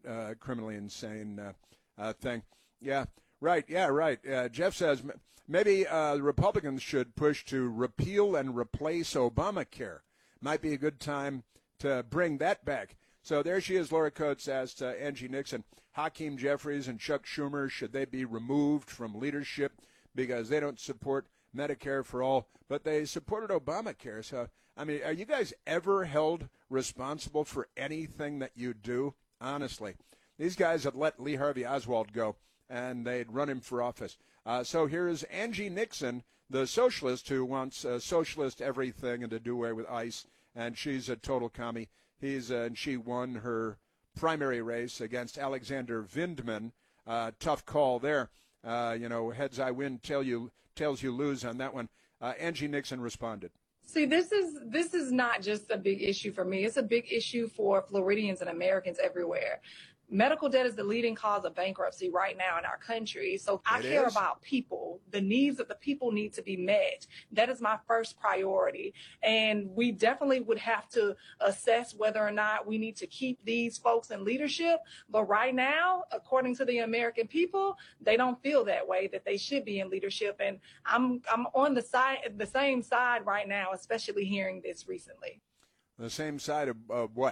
criminally insane thing. Yeah, right. Yeah, right. Jeff says maybe the Republicans should push to repeal and replace Obamacare. Might be a good time to bring that back. So there she is, Laura Coates asked Angie Nixon, Hakeem Jeffries and Chuck Schumer, should they be removed from leadership because they don't support Medicare for all, but they supported Obamacare. So, I mean, are you guys ever held responsible for anything that you do? Honestly, these guys had let Lee Harvey Oswald go, and they'd run him for office. So here's Angie Nixon, the socialist who wants socialist everything and to do away with ICE, and she's a total commie. And she won her primary race against Alexander Vindman. Tough call there. Heads I win, tails you lose on that one. Angie Nixon responded. See, this is not just a big issue for me. It's a big issue for Floridians and Americans everywhere. Medical debt is the leading cause of bankruptcy right now in our country. So I care about people. The needs of the people need to be met. That is my first priority. And we definitely would have to assess whether or not we need to keep these folks in leadership. But right now, according to the American people, they don't feel that way, that they should be in leadership. And I'm on the same side right now, especially hearing this recently. The same side of what?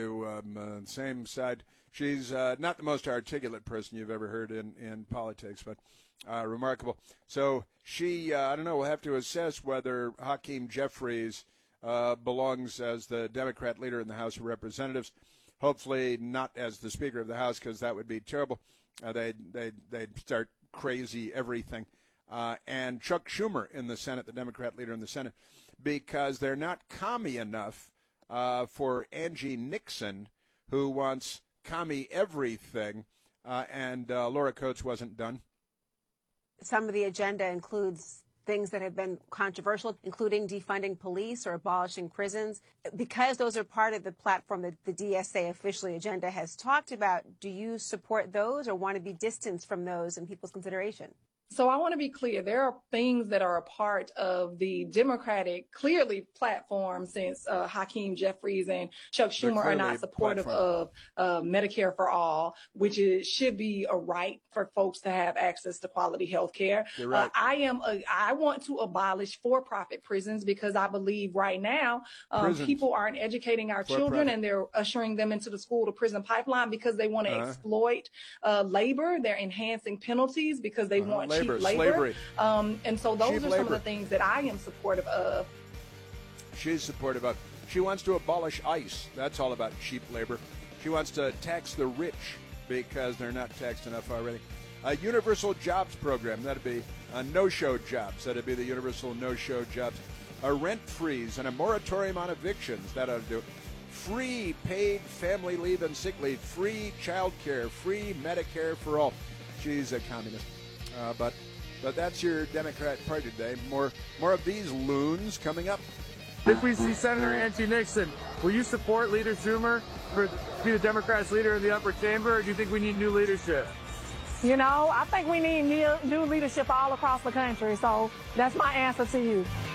Same side. She's not the most articulate person you've ever heard in politics, but remarkable. So she, I don't know, we'll have to assess whether Hakeem Jeffries belongs as the Democrat leader in the House of Representatives. Hopefully not as the Speaker of the House, because that would be terrible. They'd start crazy everything. And Chuck Schumer in the Senate, the Democrat leader in the Senate, because they're not commie enough for Angie Nixon, who wants commie everything, and Laura Coates wasn't done. Some of the agenda includes things that have been controversial, including defunding police or abolishing prisons. Because those are part of the platform that the DSA officially agenda has talked about, do you support those or want to be distanced from those in people's consideration? So I want to be clear. There are things that are a part of the Democratic, clearly, platform, since Hakeem Jeffries and Chuck Schumer are not supportive of Medicare for all, which should be a right for folks to have access to quality health care. Right. I want to abolish for-profit prisons because I believe right now people aren't educating our children and they're ushering them into the school-to-prison pipeline because they want to exploit labor. They're enhancing penalties because they want cheap labor. Slavery. And so those are some of the things that I am supportive of. She's supportive of. She wants to abolish ICE. That's all about cheap labor. She wants to tax the rich because they're not taxed enough already. A universal jobs program. That'd be no-show jobs. That'd be the universal no-show jobs. A rent freeze and a moratorium on evictions. That ought to do it. Free paid family leave and sick leave. Free child care. Free Medicare for all. She's a communist. But that's your Democrat Party today. More of these loons coming up. If we see Senator Angie Nixon, will you support Leader Schumer to be the Democrats' leader in the upper chamber, or do you think we need new leadership? You know, I think we need new leadership all across the country, so that's my answer to you.